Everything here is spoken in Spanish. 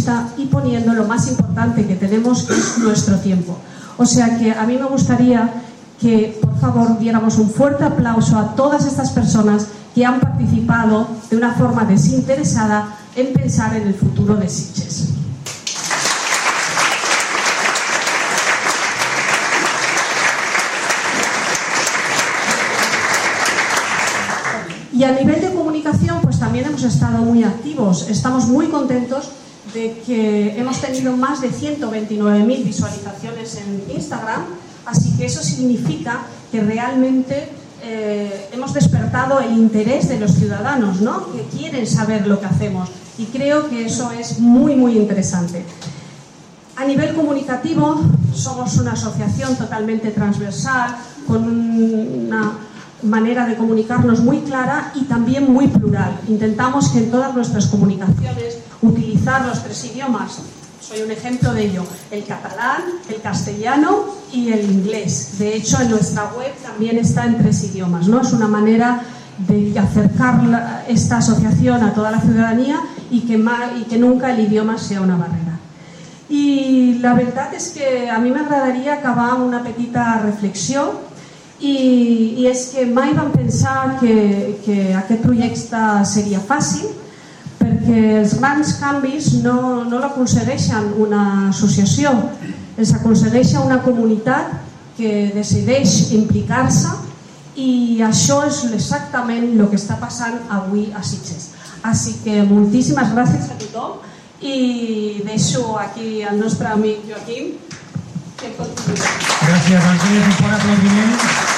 vista y poniendo lo más importante que tenemos, que es nuestro tiempo. O sea que a mí me gustaría que, por favor, diéramos un fuerte aplauso a todas estas personas que han participado de una forma desinteresada en pensar en el futuro de Sitges. Y a nivel de comunicación, pues también hemos estado muy activos. Estamos muy contentos de que hemos tenido más de 129.000 visualizaciones en Instagram, así que eso significa que realmente hemos despertado el interés de los ciudadanos, ¿no? Que quieren saber lo que hacemos, y creo que eso es muy, muy interesante. A nivel comunicativo, somos una asociación totalmente transversal, con una manera de comunicarnos muy clara y también muy plural. Intentamos que en todas nuestras comunicaciones utilizar los 3 idiomas. Soy un ejemplo de ello: el catalán, el castellano y el inglés. De hecho, en nuestra web también está en 3 idiomas, ¿no? Es una manera de acercar esta asociación a toda la ciudadanía y que nunca el idioma sea una barrera. I la veritat és que a mi m'agradaria acabar amb una petita reflexió, i és que mai vam pensar que aquest projecte seria fàcil, perquè els grans canvis no l'aconsegueixen una associació, els aconsegueix una comunitat que decideix implicar-se, i això és exactament el que està passant avui a Sitges. Així que moltíssimes gràcies a tothom, i deixo aquí el nostre amic Joaquim que continuï. Gràcies, Ángeles, un fort aplaudiment.